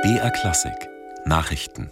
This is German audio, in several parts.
BR Klassik Nachrichten.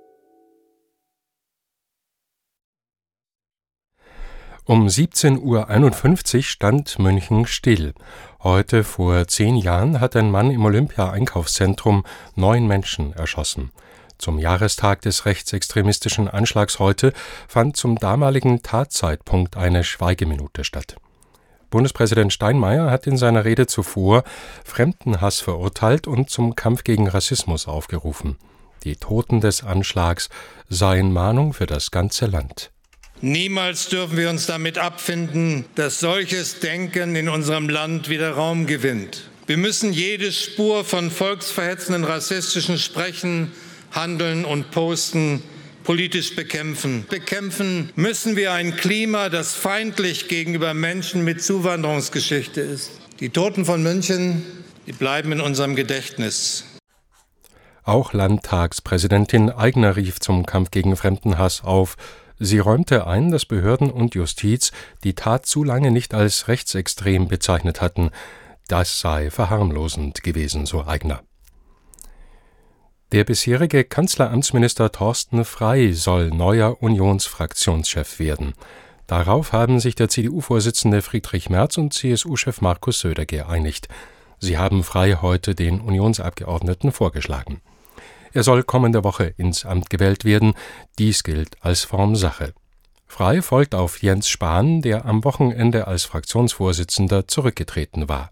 Um 17:51 Uhr stand München still. Heute vor 10 Jahren hat ein Mann im Olympia-Einkaufszentrum 9 Menschen erschossen. Zum Jahrestag des rechtsextremistischen Anschlags heute fand zum damaligen Tatzeitpunkt eine Schweigeminute statt. Bundespräsident Steinmeier hat in seiner Rede zuvor Fremdenhass verurteilt und zum Kampf gegen Rassismus aufgerufen. Die Toten des Anschlags seien Mahnung für das ganze Land. Niemals dürfen wir uns damit abfinden, dass solches Denken in unserem Land wieder Raum gewinnt. Wir müssen jede Spur von volksverhetzenden rassistischen Sprechen, Handeln und Posten politisch bekämpfen. Bekämpfen müssen wir ein Klima, das feindlich gegenüber Menschen mit Zuwanderungsgeschichte ist. Die Toten von München, die bleiben in unserem Gedächtnis. Auch Landtagspräsidentin Aigner rief zum Kampf gegen Fremdenhass auf. Sie räumte ein, dass Behörden und Justiz die Tat zu lange nicht als rechtsextrem bezeichnet hatten. Das sei verharmlosend gewesen, so Aigner. Der bisherige Kanzleramtsminister Thorsten Frey soll neuer Unionsfraktionschef werden. Darauf haben sich der CDU-Vorsitzende Friedrich Merz und CSU-Chef Markus Söder geeinigt. Sie haben Frey heute den Unionsabgeordneten vorgeschlagen. Er soll kommende Woche ins Amt gewählt werden. Dies gilt als Formsache. Frey folgt auf Jens Spahn, der am Wochenende als Fraktionsvorsitzender zurückgetreten war.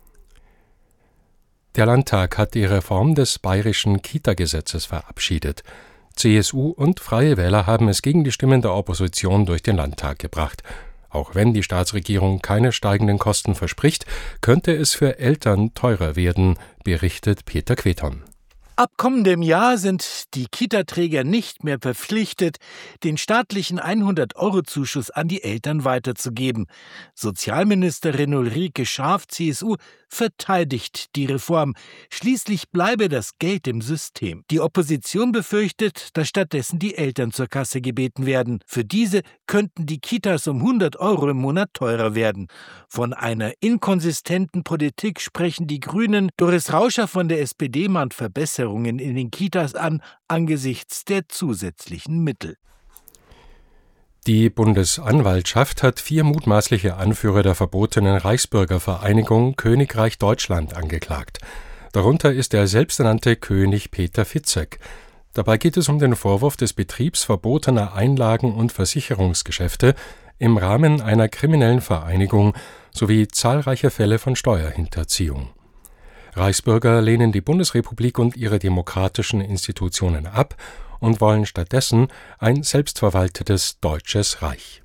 Der Landtag hat die Reform des bayerischen Kita-Gesetzes verabschiedet. CSU und Freie Wähler haben es gegen die Stimmen der Opposition durch den Landtag gebracht. Auch wenn die Staatsregierung keine steigenden Kosten verspricht, könnte es für Eltern teurer werden, berichtet Peter Queton. Ab kommendem Jahr sind die Kita-Träger nicht mehr verpflichtet, den staatlichen 100-Euro-Zuschuss an die Eltern weiterzugeben. Sozialministerin Ulrike Schaaf, CSU, verteidigt die Reform. Schließlich bleibe das Geld im System. Die Opposition befürchtet, dass stattdessen die Eltern zur Kasse gebeten werden. Für diese könnten die Kitas um 100 Euro im Monat teurer werden. Von einer inkonsistenten Politik sprechen die Grünen. Doris Rauscher von der SPD mahnt Verbesserungen in den Kitas an, angesichts der zusätzlichen Mittel. Die Bundesanwaltschaft hat 4 mutmaßliche Anführer der verbotenen Reichsbürgervereinigung Königreich Deutschland angeklagt. Darunter ist der selbsternannte König Peter Fitzek. Dabei geht es um den Vorwurf des Betriebs verbotener Einlagen- und Versicherungsgeschäfte im Rahmen einer kriminellen Vereinigung sowie zahlreiche Fälle von Steuerhinterziehung. Reichsbürger lehnen die Bundesrepublik und ihre demokratischen Institutionen ab und wollen stattdessen ein selbstverwaltetes Deutsches Reich.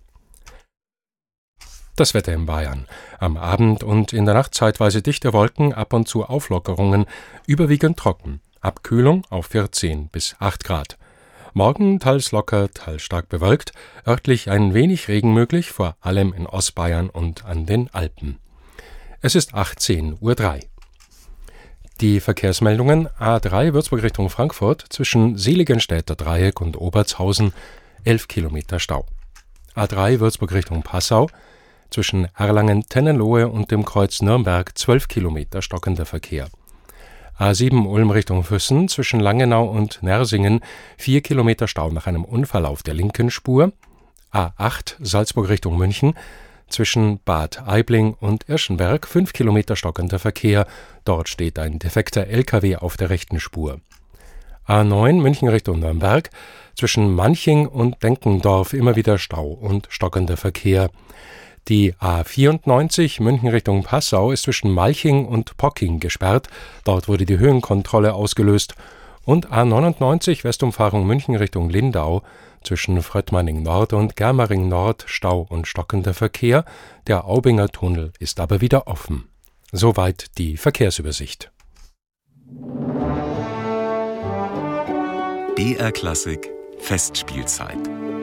Das Wetter in Bayern. Am Abend und in der Nacht zeitweise dichte Wolken, ab und zu Auflockerungen, überwiegend trocken. Abkühlung auf 14 bis 8 Grad. Morgen teils locker, teils stark bewölkt, örtlich ein wenig Regen möglich, vor allem in Ostbayern und an den Alpen. Es ist 18:03 Uhr. Die Verkehrsmeldungen: A3 Würzburg Richtung Frankfurt zwischen Seligenstädter Dreieck und Obertshausen 11 Kilometer Stau. A3 Würzburg Richtung Passau zwischen Erlangen-Tennenlohe und dem Kreuz Nürnberg 12 Kilometer stockender Verkehr. A7 Ulm Richtung Füssen zwischen Langenau und Nersingen 4 Kilometer Stau nach einem Unfall auf der linken Spur. A8 Salzburg Richtung München zwischen Bad Aibling und Irschenberg 5 Kilometer stockender Verkehr. Dort steht ein defekter LKW auf der rechten Spur. A9 München Richtung Nürnberg zwischen Manching und Denkendorf immer wieder Stau und stockender Verkehr. Die A94 München Richtung Passau ist zwischen Malching und Pocking gesperrt. Dort wurde die Höhenkontrolle ausgelöst. Und A99 Westumfahrung München Richtung Lindau zwischen Fröttmanning Nord und Germering Nord Stau und stockender Verkehr. Der Aubinger Tunnel ist aber wieder offen. Soweit die Verkehrsübersicht. BR Klassik Festspielzeit.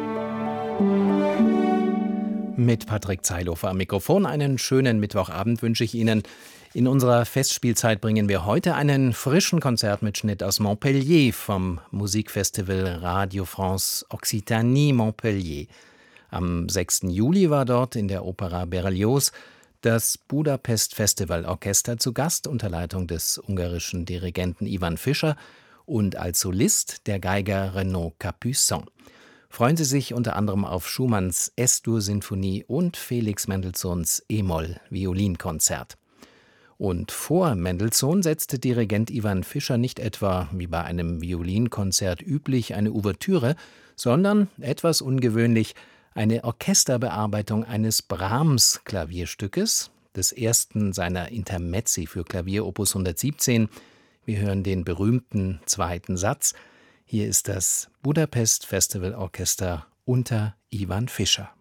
Mit Patrick Zeilhofer am Mikrofon. Einen schönen Mittwochabend wünsche ich Ihnen. In unserer Festspielzeit bringen wir heute einen frischen Konzertmitschnitt aus Montpellier vom Musikfestival Radio France Occitanie Montpellier. Am 6. Juli war dort in der Opera Berlioz das Budapest Festival Orchester zu Gast unter Leitung des ungarischen Dirigenten Ivan Fischer und als Solist der Geiger Renaud Capuçon. Freuen Sie sich unter anderem auf Schumanns S-Dur-Sinfonie und Felix Mendelssohns E-Moll-Violinkonzert. Und vor Mendelssohn setzte Dirigent Ivan Fischer nicht etwa, wie bei einem Violinkonzert üblich, eine Ouvertüre, sondern, etwas ungewöhnlich, eine Orchesterbearbeitung eines Brahms-Klavierstückes, des ersten seiner Intermezzi für Klavier Opus 117. Wir hören den berühmten zweiten Satz. Hier ist das Budapest Festival Orchester unter Ivan Fischer.